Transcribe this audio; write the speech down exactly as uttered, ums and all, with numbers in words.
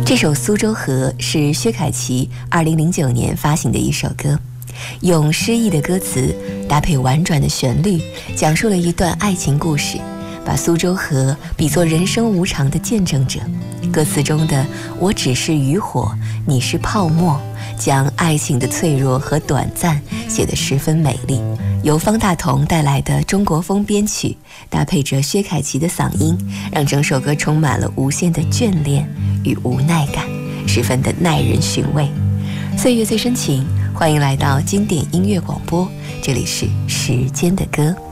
这首《苏州河》是薛凯琪二零零九年发行的一首歌，用诗意的歌词搭配婉转的旋律，讲述了一段爱情故事，把苏州河比作人生无常的见证者。歌词中的“我只是渔火，你是泡沫”，将爱情的脆弱和短暂写得十分美丽。由方大同带来的中国风编曲，搭配着薛凯琪的嗓音，让整首歌充满了无限的眷恋与无奈感，十分的耐人寻味。岁月最深情，欢迎来到经典音乐广播，这里是时间的歌。